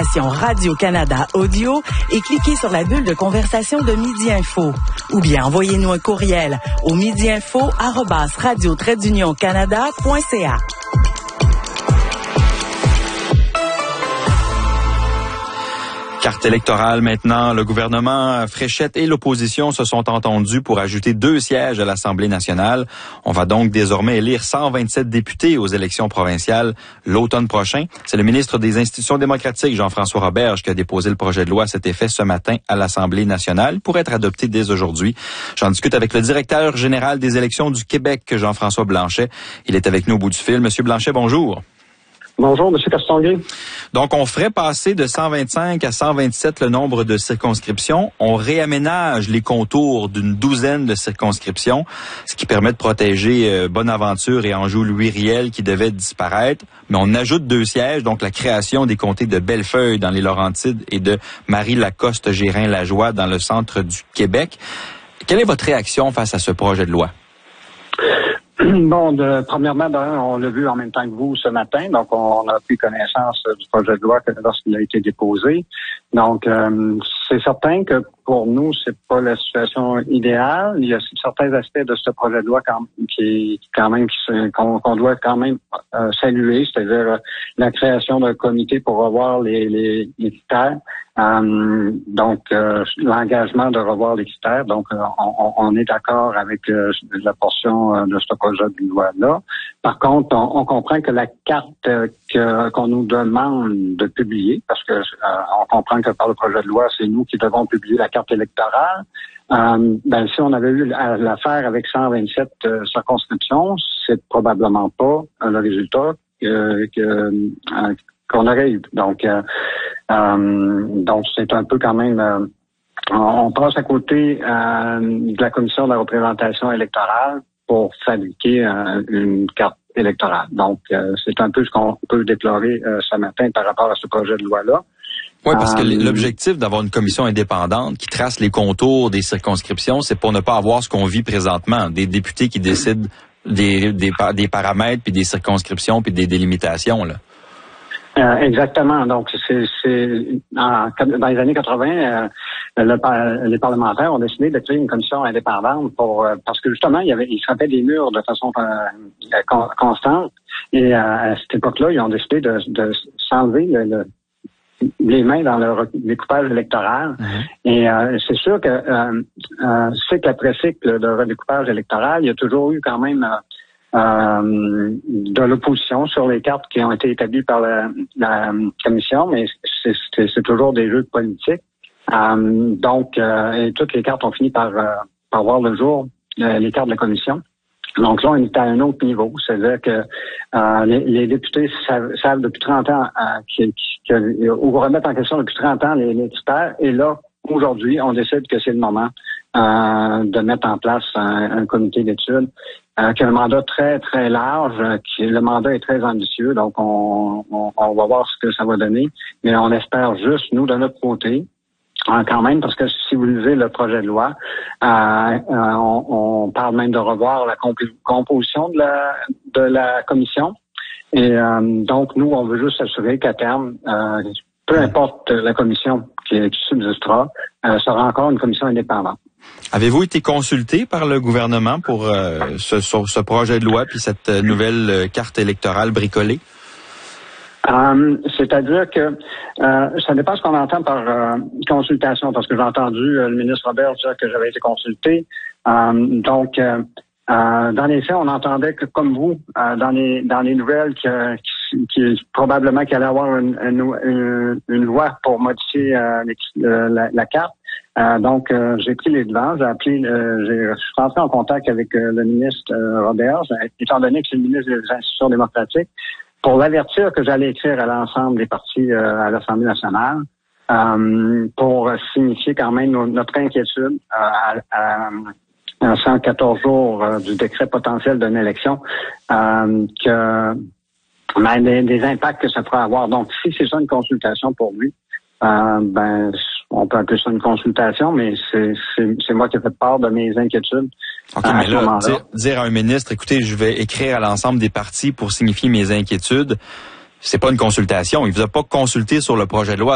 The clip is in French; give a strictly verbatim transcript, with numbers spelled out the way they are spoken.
l'application Radio-Canada Audio et cliquez sur la bulle de conversation de Midi Info. Ou bien envoyez-nous un courriel au midiinfo arobase radio trait d'union canada point c a. Carte électorale maintenant. Le gouvernement Fréchette et l'opposition se sont entendus pour ajouter deux sièges à l'Assemblée nationale. On va donc désormais élire cent vingt-sept députés aux élections provinciales l'automne prochain. C'est le ministre des Institutions démocratiques, Jean-François Roberge, qui a déposé le projet de loi à cet effet ce matin à l'Assemblée nationale pour être adopté dès aujourd'hui. J'en discute avec le directeur général des élections du Québec, Jean-François Blanchet. Il est avec nous au bout du fil. Monsieur Blanchet, bonjour. Bonjour, M. Castonguay. Donc, on ferait passer de cent vingt-cinq à cent vingt-sept le nombre de circonscriptions. On réaménage les contours d'une douzaine de circonscriptions, ce qui permet de protéger euh, Bonaventure et Anjou-Louis-Riel qui devaient disparaître. Mais on ajoute deux sièges, donc la création des comtés de Bellefeuille dans les Laurentides et de Marie-Lacoste-Gérin-Lajoie dans le centre du Québec. Quelle est votre réaction face à ce projet de loi? Bon, de, premièrement, on l'a vu en même temps que vous ce matin, donc on, on a pris connaissance du projet de loi lorsqu'il a été déposé. Donc, euh, c'est certain que pour nous, c'est pas la situation idéale. Il y a certains aspects de ce projet de loi quand, qui, quand même qu'on, qu'on doit quand même euh, saluer, c'est-à-dire euh, la création d'un comité pour revoir les, les, les critères. Euh, donc, euh, l'engagement de revoir les critères. Donc, euh, on, on est d'accord avec euh, la portion euh, de ce projet de loi-là. Par contre, on, on comprend que la carte euh, que, qu'on nous demande de publier, parce que euh, on comprend que par le projet de loi, c'est nous qui devons publier la carte électorale. Euh, ben, si on avait eu l'affaire avec cent vingt-sept euh, circonscriptions, c'est probablement pas euh, le résultat que, que euh, qu'on aurait eu. Donc, euh, euh, donc c'est un peu quand même. Euh, on passe à côté euh, de la commission de la représentation électorale pour fabriquer euh, une carte électorale. Donc, euh, c'est un peu ce qu'on peut déplorer euh, ce matin par rapport à ce projet de loi-là. Oui, parce que euh, l'objectif d'avoir une commission indépendante qui trace les contours des circonscriptions, c'est pour ne pas avoir ce qu'on vit présentement, des députés qui décident des, des, des paramètres, puis des circonscriptions, puis des délimitations, là. Euh, exactement. Donc, c'est, c'est en, dans les années quatre-vingts, euh, le, les parlementaires ont décidé de créer une commission indépendante pour euh, parce que justement, il y avait, ils frappaient des murs de façon euh, con, constante. Et euh, à cette époque-là, ils ont décidé de, de s'enlever le, le, les mains dans le redécoupage électoral. Mm-hmm. Et euh, c'est sûr que euh, euh, cycle après cycle de redécoupage électoral, il y a toujours eu quand même euh, Euh, de l'opposition sur les cartes qui ont été établies par la, la commission, mais c'est, c'est, c'est toujours des jeux politiques. Euh, donc, euh, et toutes les cartes ont fini par, euh, par voir le jour, euh, les cartes de la commission. Donc là, on est à un autre niveau. C'est-à-dire que euh, les, les députés savent, savent depuis trente ans, euh, qui, qui, ou remettent en question depuis trente ans les, les critères, et là, aujourd'hui, on décide que c'est le moment euh, de mettre en place un, un comité d'études euh, qui a un mandat très, très large, qui le mandat est très ambitieux, donc on, on, on va voir ce que ça va donner, mais on espère juste, nous, de notre côté, hein, quand même, parce que si vous lisez le projet de loi, euh, euh, on, on parle même de revoir la comp- composition de la, de la commission, et euh, donc nous, on veut juste s'assurer qu'à terme, euh, peu importe la commission qui, qui subsistera, euh, sera encore une commission indépendante. Avez-vous été consulté par le gouvernement pour euh, ce, sur ce projet de loi puis cette euh, nouvelle euh, carte électorale bricolée? Euh, c'est-à-dire que euh, ça dépend ce qu'on entend par euh, consultation, parce que j'ai entendu euh, le ministre Robert dire que j'avais été consulté. Euh, donc, euh, euh, dans les faits, on entendait que, comme vous, euh, dans les dans les nouvelles, que, qui, qui probablement qu'il allait y avoir une, une, une loi pour modifier euh, les, euh, la, la carte. Euh, donc, euh, j'ai pris les devants, j'ai appelé, euh, j'ai, je suis rentré en contact avec euh, le ministre euh, Robert, étant donné que c'est le ministre des Institutions démocratiques, pour l'avertir que j'allais écrire à l'ensemble des partis euh, à l'Assemblée nationale, euh, pour signifier quand même no, notre inquiétude euh, à, à, à cent quatorze jours euh, du décret potentiel d'une élection, euh, que ben, des, des impacts que ça pourrait avoir. Donc, si c'est ça une consultation pour lui, euh, ben on peut appeler ça une consultation, mais c'est, c'est, c'est moi qui ai fait part de mes inquiétudes. OK, mais là, dire, dire à un ministre, écoutez, je vais écrire à l'ensemble des partis pour signifier mes inquiétudes, c'est pas une consultation. Il vous a pas consulté sur le projet de loi.